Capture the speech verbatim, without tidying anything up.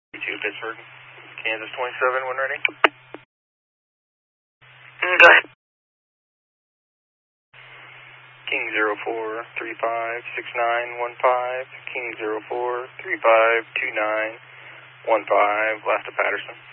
two Pittsburgh, Kansas twenty-seven, when ready. Mm, go ahead. King zero four three five six nine one five, King zero four three five two nine one five, last to Patterson.